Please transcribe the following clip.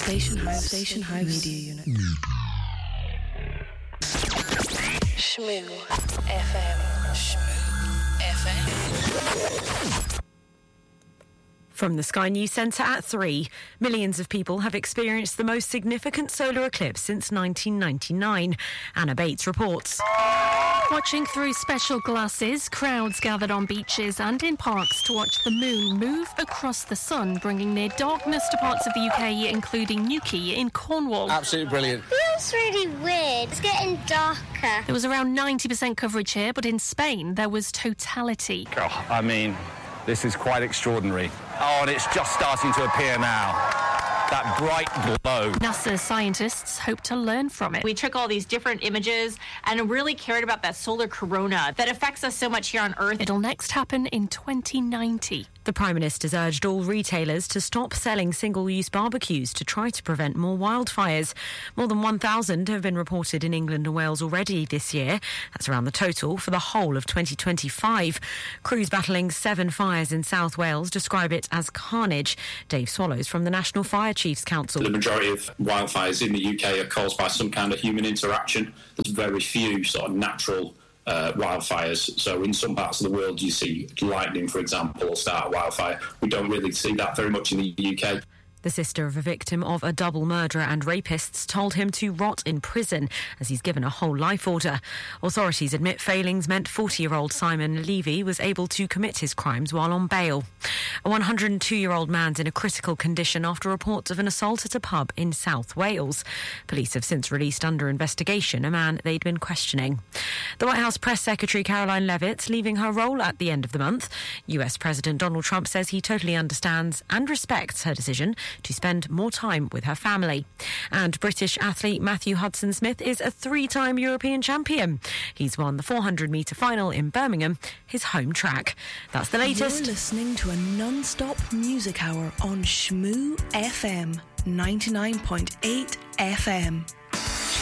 Station House Media Unit. Shmoo FM. From the Sky News Centre at 3, millions of people have experienced the most significant solar eclipse since 1999. Anna Bates reports. Watching through special glasses, crowds gathered on beaches and in parks to watch the moon move across the sun, bringing near darkness to parts of the UK, including Newquay in Cornwall. Absolutely brilliant. It feels really weird. It's getting darker. There was around 90% coverage here, but in Spain there was totality. Oh, I mean, this is quite extraordinary. Oh, and it's just starting to appear now. That bright glow. NASA scientists hope to learn from it. We took all these different images and really cared about that solar corona that affects us so much here on Earth. It'll next happen in 2090. The Prime Minister's urged all retailers to stop selling single-use barbecues to try to prevent more wildfires. More than 1,000 have been reported in England and Wales already this year. That's around the total for the whole of 2025. Crews battling 7 fires in South Wales describe it as carnage. Dave Swallows from the National Fire Chiefs Council. The majority of wildfires in the UK are caused by some kind of human interaction. There's very few sort of natural wildfires. So in some parts of the world you see lightning, for example, will start a wildfire. We don't really see that very much in the UK. The sister of a victim of a double murderer and rapists told him to rot in prison as he's given a whole life order. Authorities admit failings meant 40-year-old Simon Levy was able to commit his crimes while on bail. A 102-year-old man's in a critical condition after reports of an assault at a pub in South Wales. Police have since released under investigation a man they'd been questioning. The White House Press Secretary Caroline Leavitt leaving her role at the end of the month. US President Donald Trump says he totally understands and respects her decision to spend more time with her family. And British athlete Matthew Hudson-Smith is a 3-time European champion. He's won the 400-metre final in Birmingham, his home track. That's the latest. You're listening to a non-stop music hour on Shmoo FM 99.8 FM.